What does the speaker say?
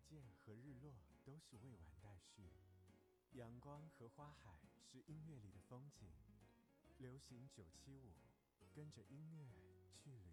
见和日落都是未完待续，阳光和花海是音乐里的风景。流行975，跟着音乐去旅